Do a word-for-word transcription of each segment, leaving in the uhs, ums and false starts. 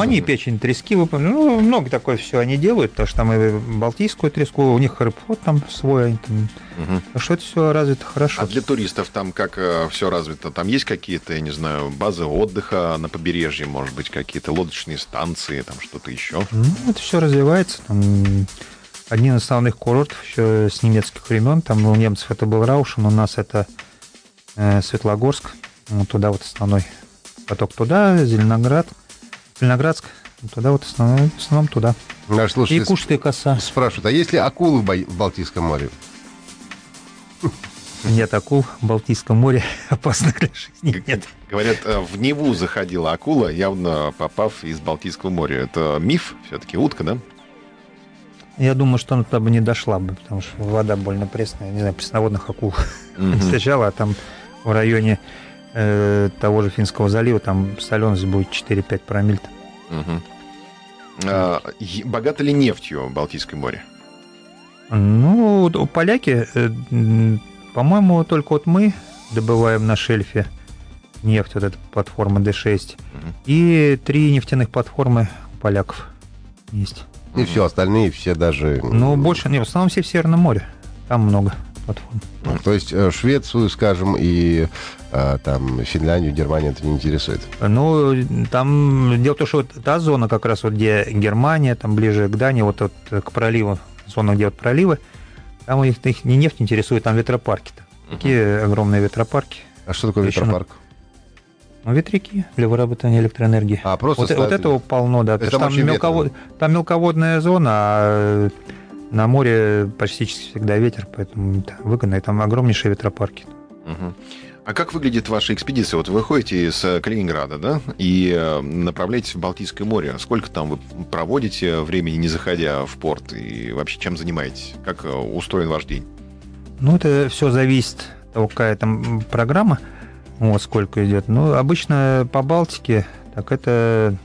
они mm-hmm. печень трески выполняют. Ну, много такое все они делают, потому что там и балтийскую треску, у них рыбфлот там свой. Они там... Mm-hmm. Так что это все развито хорошо. А для туристов там как все развито? Там есть какие-то, я не знаю, базы отдыха на побережье, может быть, какие-то лодочные станции, там что-то еще? Ну, это все развивается. Там один из основных курортов еще с немецких времен. Там у немцев это был Раушен, у нас это э, Светлогорск. Вот туда вот основной поток туда, Зеленоград, Зеленоградск, туда вот основной, в основном туда. А, слушайте, и Кушская коса. Спрашивают, а есть ли акулы в, Бай- в Балтийском море? Нет акул в Балтийском море, опасно для жизни нет. Говорят, в Неву заходила акула, явно попав из Балтийского моря. Это миф все-таки, утка, да? Я думаю, что она туда бы не дошла бы, потому что вода больно пресная. Не знаю, пресноводных акул не встречала, а там в районе э, того же Финского залива там соленость будет четыре-пять промилле. Угу. А, богато ли нефтью Балтийское море? Ну, поляки, э, по-моему, только вот мы добываем на шельфе нефть, вот эта платформа Д шесть, угу. и три нефтяных платформы у поляков есть. И mm-hmm. все, остальные все даже... Ну, больше, не, в основном все в Северном море. Там много платформ. Ну, то есть Швецию, скажем, и а, там Финляндию, Германию это не интересует? Ну, там дело в том, что вот та зона, как раз вот где Германия, там ближе к Дании, вот, вот к проливу, зона, где вот проливы, там их, их не нефть интересует, там ветропарки-то. Mm-hmm. Такие огромные ветропарки. А что такое еще ветропарк? Ну, ветряки для выработания электроэнергии. А, просто вот, вот этого полно, да. Это там, мелковод... там мелководная зона, а на море почти всегда ветер, поэтому это выгодно. И там огромнейшие ветропарки. Угу. А как выглядит ваша экспедиция? Вот вы выходите из Калининграда, да, и направляетесь в Балтийское море. Сколько там вы проводите времени, не заходя в порт? И вообще чем занимаетесь? Как устроен ваш день? Ну, это все зависит от того, какая там программа. Вот сколько идет. Ну, обычно по Балтике, так это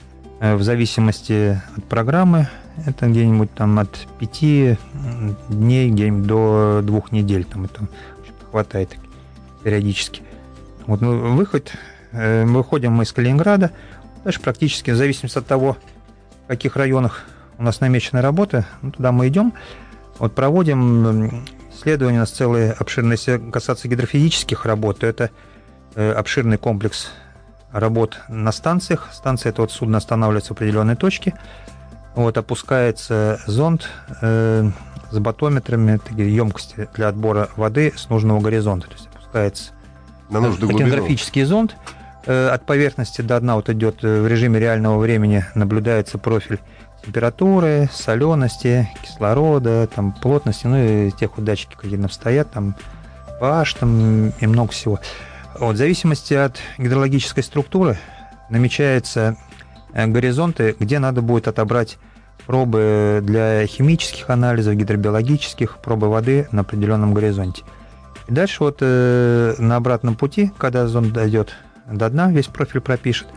в зависимости от программы, это где-нибудь там от пяти дней где-нибудь до двух недель. Там это хватает периодически. Вот ну, выход, выходим мы из Калининграда, дальше практически в зависимости от того, в каких районах у нас намечена работа, ну, туда мы идем, вот проводим исследования, у нас целые обширные, если касаться гидрофизических работ, то это обширный комплекс работ на станциях. Станция — это вот судно останавливается в определенной точке. Вот опускается зонд э, с батометрами, такие емкости для отбора воды с нужного горизонта. То есть опускается на нужную глубину. Океанографический зонд. Э, от поверхности до дна вот идет в режиме реального времени, наблюдается профиль температуры, солености, кислорода, там, плотности, ну и тех вот датчики, какие там стоят, там pH там, и много всего. Вот, в зависимости от гидрологической структуры намечаются горизонты, где надо будет отобрать пробы для химических анализов, гидробиологических, пробы воды на определенном горизонте. И дальше вот э, на обратном пути, когда зонд дойдет до дна, весь профиль пропишет,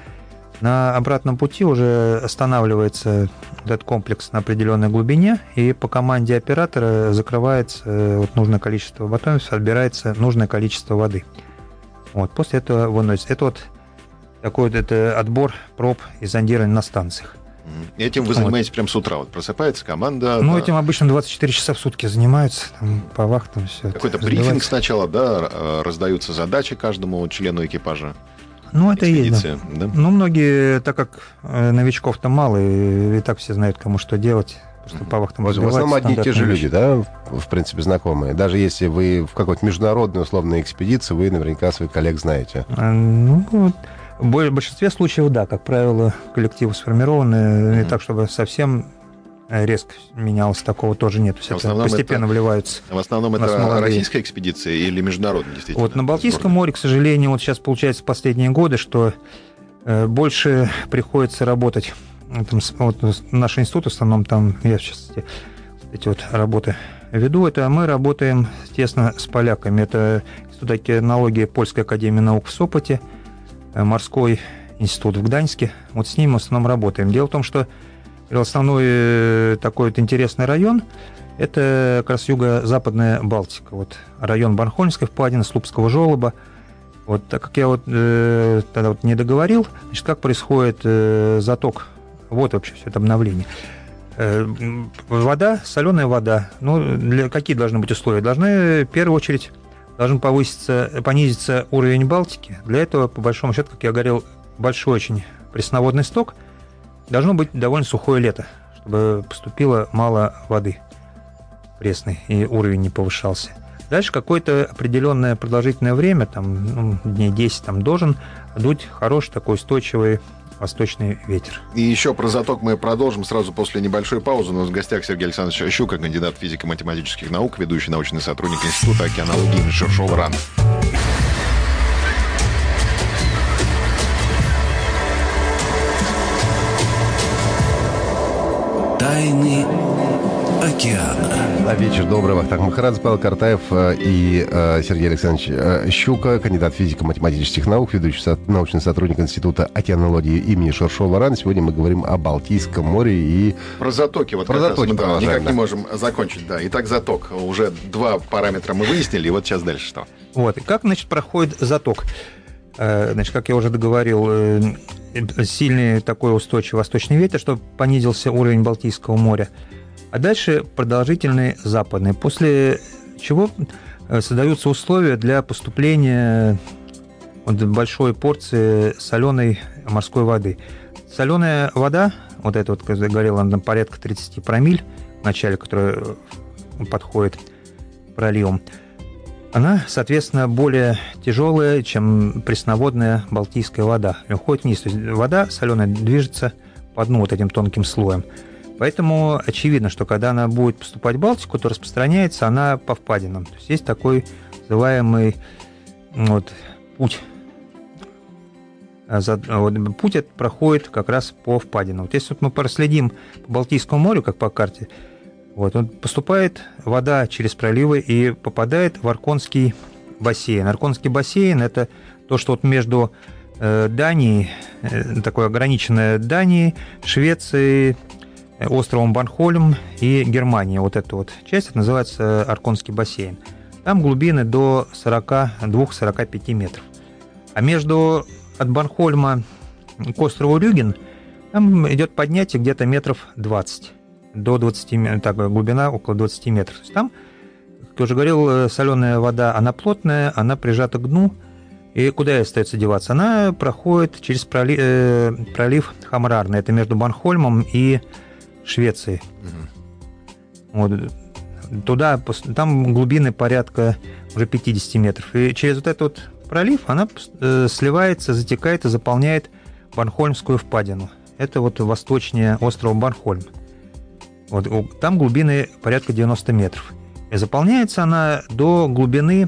на обратном пути уже останавливается этот комплекс на определенной глубине, и по команде оператора закрывается э, вот, нужное количество батонов, отбирается нужное количество воды. Вот, после этого выносится. Это вот такой вот это отбор проб и зондирование на станциях. Этим вы занимаетесь вот. Прямо с утра? Вот просыпается команда? Ну, да. Этим обычно двадцать четыре часа в сутки занимаются, там, по вахтам все. Какой-то брифинг сначала, да, раздаются задачи каждому члену экипажа? Ну, это и есть, да. да. Ну, многие, так как новичков-то мало, и, и так все знают, кому что делать. Просто по вахтам в основном одни и те же люди, да, в принципе, знакомые. Даже если вы в какой-то международной условной экспедиции, вы наверняка своих коллег знаете. Ну, вот. В большинстве случаев, да, как правило, коллективы сформированы, mm-hmm. не так, чтобы совсем резко менялось, такого тоже нет. Все это постепенно это, вливаются. В основном это молодые. Российская экспедиция или международная, действительно? Вот на Балтийском море, к сожалению, вот сейчас получается в последние годы, что э, больше приходится работать. Там, вот наш институт, в основном, там, я сейчас эти вот работы веду, это мы работаем, естественно, с поляками. Это Институт океанологии Польской академии наук в Сопоте, Морской институт в Гданьске. Вот с ним в основном работаем. Дело в том, что основной такой вот интересный район – это как раз юго-западная Балтика. Вот район Борнхольмской впадины, Слупского желоба. Вот, так как я вот, э, тогда вот не договорил, значит, как происходит э, заток Вот вообще все это обновление. Э, Вода, соленая вода. Ну, для, какие должны быть условия? Должны, в первую очередь, должен повыситься, понизиться уровень Балтики. Для этого, по большому счету, как я говорил, большой очень пресноводный сток. Должно быть довольно сухое лето, чтобы поступило мало воды пресной, и уровень не повышался. Дальше какое-то определенное продолжительное время, там, ну, дней десять, там, должен дуть хороший такой устойчивый восточный ветер. И еще про заток мы продолжим сразу после небольшой паузы. У нас в гостях Сергей Александрович Щука, кандидат физико-математических наук, ведущий научный сотрудник Института океанологии имени Шершова-Ран. Тайны океана. А вечер добрый. Вахтанг Махарадзе, Павел Картаев э, и э, Сергей Александрович э, Щука, кандидат физико-математических наук, ведущий со- научный сотрудник Института океанологии имени Шершова-Ран. Сегодня мы говорим о Балтийском море и... Про затоки. Вот Про как затоки раз мы, да, продолжаем, никак да. не можем закончить. Да. Итак, заток. Уже два параметра мы выяснили, и вот сейчас дальше что? Вот. И как, значит, проходит заток? Э, Значит, как я уже договорил, э, сильный такой устойчивый восточный ветер, чтобы понизился уровень Балтийского моря. А дальше продолжительный западный, после чего создаются условия для поступления вот большой порции соленой морской воды. Соленая вода, вот эта вот, как я говорил, она порядка тридцать промилле в начале, которая подходит проливом, она, соответственно, более тяжелая, чем пресноводная балтийская вода. И уходит вниз. То есть вода соленая движется по дну вот этим тонким слоем. Поэтому очевидно, что когда она будет поступать в Балтику, то распространяется она по впадинам. То есть есть такой называемый вот, путь. Вот, путь этот проходит как раз по впадинам. Вот если вот мы проследим по Балтийскому морю, как по карте, вот, он поступает вода через проливы и попадает в Арконский бассейн. Арконский бассейн – это то, что вот между э, Данией, э, такое ограниченное Данией, Швецией, островом Борнхольм и Германией. Вот эта вот часть, это называется Арконский бассейн. Там глубины до сорок два - сорок пять метров. А между от Борнхольма к острову Рюген там идет поднятие где-то метров двадцать. До двадцати, так, глубина около двадцати метров. То есть там, как я уже говорил, соленая вода, она плотная, она прижата к дну. И куда ей остается деваться? Она проходит через пролив, э, пролив Хамрарный. Это между Борнхольмом и Швецией. Угу. Вот. Туда, там глубины порядка уже пятьдесят метров. И через вот этот вот пролив она э, сливается, затекает и заполняет Борнхольмскую впадину. Это вот восточнее острова Борнхольм. Вот, там глубины порядка девяносто метров. И заполняется она до глубины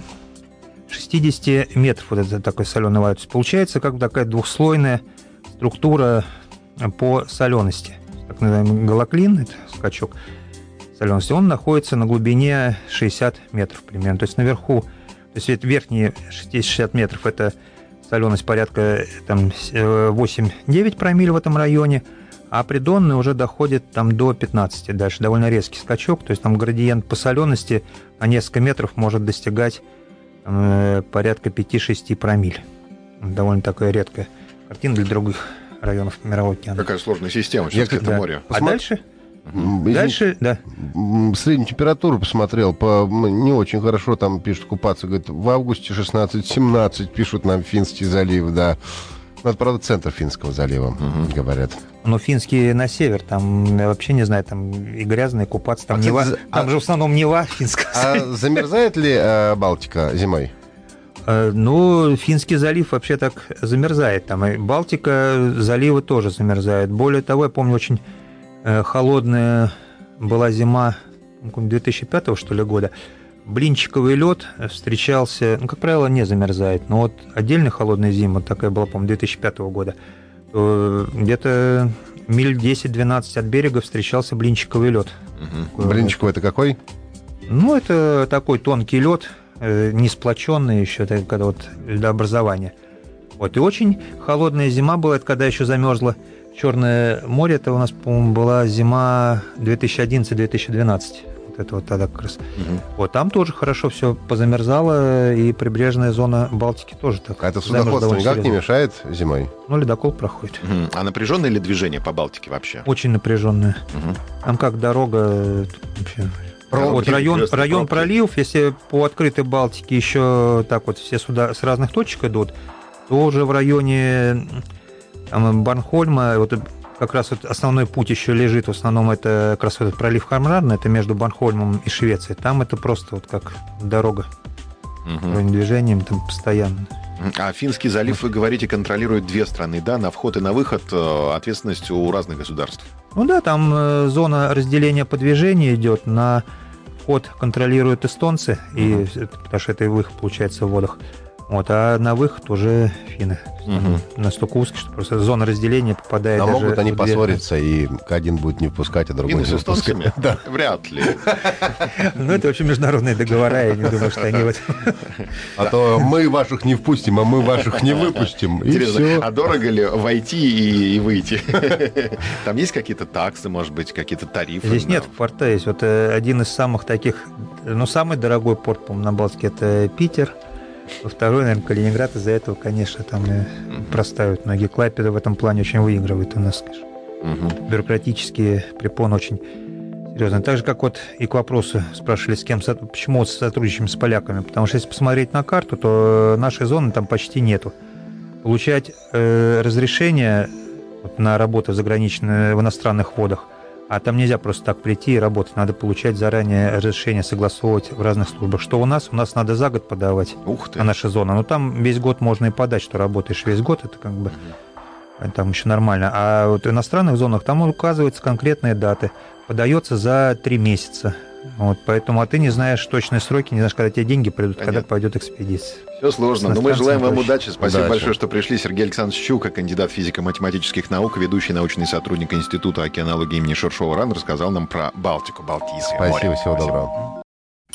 шестьдесят метров. Вот это такой соленый вода. То есть получается как бы такая двухслойная структура по солености. Так называемый галоклин, это скачок солености, он находится на глубине шестьдесят метров примерно. То есть наверху, то есть верхние шестьдесят метров это соленость порядка там, восемь-девять промилле в этом районе, а придонные уже доходит там, до пятнадцати. Дальше довольно резкий скачок, то есть там градиент по солености на несколько метров может достигать там, порядка пяти-шести промилле. Довольно такая редкая картина для других районов Мирового океана. Какая сложная система, все-таки это Да. море. А дальше? Извините, Дальше, да. м, среднюю температуру посмотрел, по, м, не очень хорошо там пишут купаться. Говорит, в августе шестнадцать-семнадцать пишут нам Финский залив, да. Ну, это, правда, центр Финского залива, Мгм. говорят. Но финские на север, там я вообще не знаю, там и грязные купаться, там А, Нева, кстати, там а- же в основном Нева финская. А замерзает ли э, Балтика зимой? Э, Ну, Финский залив вообще так замерзает. Там и Балтика, заливы тоже замерзают. Более того, я помню, очень э, холодная была зима две тысячи пятого, что ли, года. Блинчиковый лед встречался, ну, как правило, не замерзает. Но вот отдельная холодная зима, такая была, по-моему, две тысячи пятого года, то где-то миль десять-двенадцать от берега встречался блинчиковый лед. Мгм. Блинчику это какой? Ну, это такой тонкий лед, не сплоченный еще, это когда вот льдообразование. Вот, и очень холодная зима была, это когда еще замерзло Черное море, это у нас, по-моему, была зима две тысячи одиннадцатый - две тысячи двенадцатый. Вот это вот тогда как раз. Мгм. Вот там тоже хорошо все позамерзало, и прибрежная зона Балтики тоже так. А это замерзла судоходство довольно никак не серьезно. мешает зимой? Ну, ледокол проходит. Мгм. А напряженное ли движение по Балтике вообще? Очень напряженная. Мгм. Там как дорога... э, вообще, Пробки, вот район, перекрестные район пробки. проливов, если по открытой Балтике еще так вот все суда с разных точек идут, то уже в районе там, Борнхольма вот как раз вот основной путь еще лежит, в основном это как раз вот этот пролив Хамрарна, это между Борнхольмом и Швецией. Там это просто вот как дорога, Мгм. движением там постоянно. А Финский залив, вы говорите, контролирует две страны, да? На вход и на выход э, ответственность у разных государств. Ну да, там э, зона разделения по движению идет, на вход контролируют эстонцы, и, потому что это и выход получается в водах. Вот, а на выход уже финны. Мгм. Настолько узкий, что просто зона разделения попадает А даже могут они в две- поссориться, и один будет не впускать, а другой Финны с не выпускать? эстонцами? Да. Вряд ли. Ну, это вообще международные договора, я не думаю, что они вот... А то мы ваших не впустим, а мы ваших не выпустим. И Интересно, все. а дорого ли войти и, и выйти? Там есть какие-то таксы, может быть, какие-то тарифы? Здесь на- нет порта, есть вот э, один из самых таких, ну, самый дорогой порт, по-моему, на Балтике, это Питер. Второй, наверное, Калининград. Из-за этого, конечно, там э, простают многие. Клайпеда в этом плане очень выигрывает у нас, конечно. Мгм. Бюрократические препоны очень серьезные. Так же, как вот и к вопросу спрашивали, с кем, со- почему вот сотрудничаем с поляками. Потому что если посмотреть на карту, то нашей зоны там почти нету. Получать э, разрешение вот на работу в заграничных, в иностранных водах, а там нельзя просто так прийти и работать. Надо получать заранее разрешение, согласовывать в разных службах. Что у нас? У нас надо за год подавать Ух ты. на наша зона. Но там весь год можно и подать, что работаешь весь год, это как бы там еще нормально. А вот в иностранных зонах там указываются конкретные даты. Подается за три месяца. Вот, поэтому, а ты не знаешь точные сроки, не знаешь, когда тебе деньги придут, когда Понятно. пойдет экспедиция. Все сложно. С Но мы желаем вам иностранцами удачи. Спасибо Удачи. большое, что пришли. Сергей Александрович Щука, кандидат физико-математических наук, ведущий научный сотрудник Института океанологии имени Шершова-Ран, рассказал нам про Балтику, Балтийское море. Спасибо, всего доброго.